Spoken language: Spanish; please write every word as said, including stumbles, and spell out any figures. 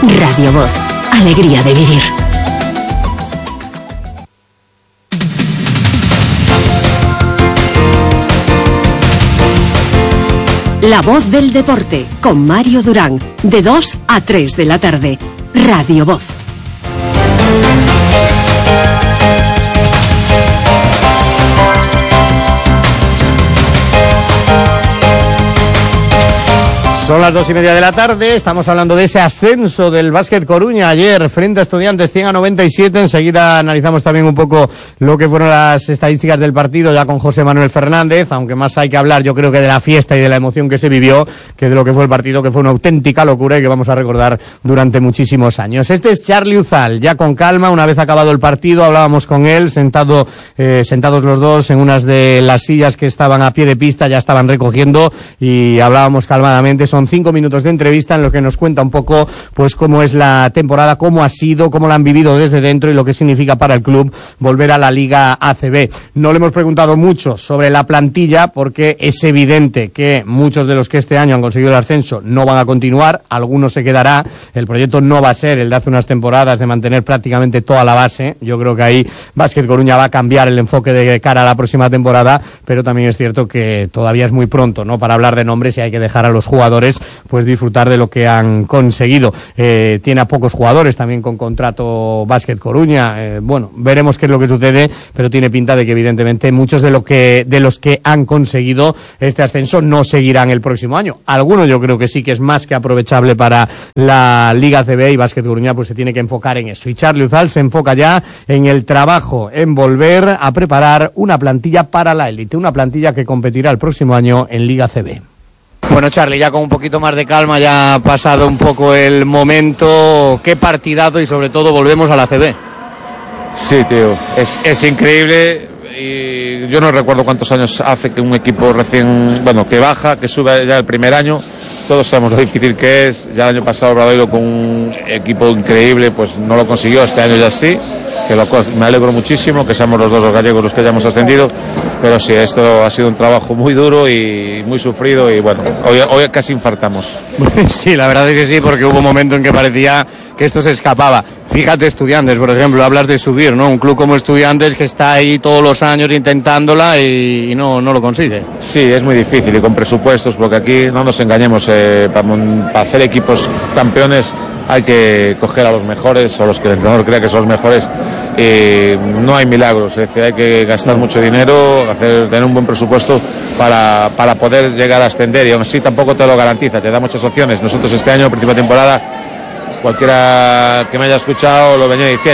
Radio Voz, alegría de vivir. La Voz del Deporte, con Mario Durán, de dos a tres de la tarde. Radio Voz. Son las dos y media de la tarde, estamos hablando de ese ascenso del Básquet Coruña ayer frente a Estudiantes cien a noventa y siete. Enseguida analizamos también un poco lo que fueron las estadísticas del partido ya con José Manuel Fernández, aunque más hay que hablar yo creo que de la fiesta y de la emoción que se vivió que de lo que fue el partido, que fue una auténtica locura y que vamos a recordar durante muchísimos años. Este es Charly Uzal, ya con calma, una vez acabado el partido, hablábamos con él, sentado, eh, sentados los dos en unas de las sillas que estaban a pie de pista, ya estaban recogiendo y hablábamos calmadamente. Son cinco minutos de entrevista en lo que nos cuenta un poco pues cómo es la temporada, cómo ha sido, cómo la han vivido desde dentro y lo que significa para el club volver a la Liga A C B. No le hemos preguntado mucho sobre la plantilla porque es evidente que muchos de los que este año han conseguido el ascenso no van a continuar, algunos se quedará, el proyecto no va a ser el de hace unas temporadas de mantener prácticamente toda la base. Yo creo que ahí Básquet Coruña va a cambiar el enfoque de cara a la próxima temporada, pero también es cierto que todavía es muy pronto, ¿no?, para hablar de nombres y hay que dejar a los jugadores pues disfrutar de lo que han conseguido. Eh, tiene a pocos jugadores también con contrato Básquet Coruña. Eh, bueno, veremos qué es lo que sucede, pero tiene pinta de que evidentemente muchos de lo que de los que han conseguido este ascenso no seguirán el próximo año. Algunos yo creo que sí que es más que aprovechable para la Liga A C B y Básquet Coruña pues se tiene que enfocar en eso. Y Charly Uzal se enfoca ya en el trabajo, en volver a preparar una plantilla para la élite, una plantilla que competirá el próximo año en Liga A C B. Bueno, Charly, ya con un poquito más de calma, ya ha pasado un poco el momento. Qué partidazo y sobre todo volvemos a la A C B. Sí, tío, es, es increíble y yo no recuerdo cuántos años hace que un equipo recién, bueno, que baja, que sube ya el primer año. Todos sabemos lo difícil que es. Ya el año pasado el Obradoiro con un equipo increíble pues no lo consiguió, este año ya sí, que lo, me alegro muchísimo que seamos los dos los gallegos los que hayamos ascendido, pero sí, esto ha sido un trabajo muy duro y muy sufrido y bueno, hoy, hoy casi infartamos. Sí, la verdad es que sí, porque hubo un momento en que parecía que esto se escapaba. Fíjate, Estudiantes, por ejemplo, hablas de subir, ¿no? Un club como Estudiantes que está ahí todos los años intentándola y, y no, no lo consigue. Sí, es muy difícil y con presupuestos, porque aquí no nos engañemos, eh, para, para hacer equipos campeones hay que coger a los mejores o los que el entrenador crea que son los mejores. Eh, no hay milagros, es decir, hay que gastar mucho dinero, hacer, tener un buen presupuesto para, para poder llegar a ascender y aún así tampoco te lo garantiza, te da muchas opciones. Nosotros este año, principio de temporada, cualquiera que me haya escuchado lo venía diciendo.